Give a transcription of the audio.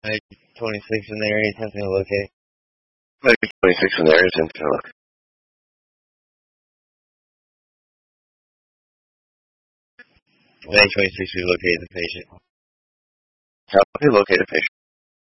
Like 26 in the area, something to locate. Like 26 in the area, something to look. May 26, we located the patient. How do you locate a patient?